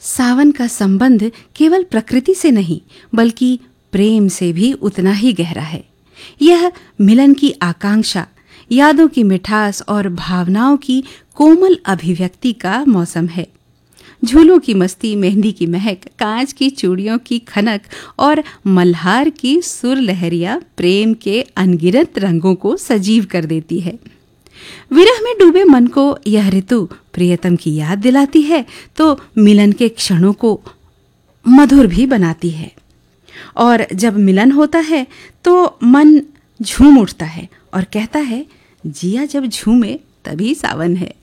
सावन का संबंध केवल प्रकृति से नहीं बल्कि प्रेम से भी उतना ही गहरा है। यह मिलन की आकांक्षा, यादों की मिठास और भावनाओं की कोमल अभिव्यक्ति का मौसम है। झूलों की मस्ती, मेहंदी की महक, कांच की चूड़ियों की खनक और मल्हार की सुर लहरियां प्रेम के अनगिनत रंगों को सजीव कर देती है। विरह में डूबे मन को यह ऋतु प्रियतम की याद दिलाती है तो मिलन के क्षणों को मधुर भी बनाती है। और जब मिलन होता है तो मन झूम उठता है और कहता है, जिया जब झूमे तभी सावन है।